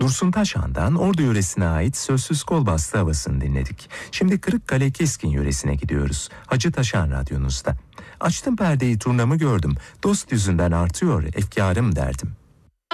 Dursun Taşan'dan Ordu yöresine ait Sözsüz Kol Bastı havasını dinledik. Şimdi Kırıkkale Keskin yöresine gidiyoruz. Hacı Taşan radyonuzda. Açtım perdeyi turnamı gördüm. Dost yüzünden artıyor efkarım derdim.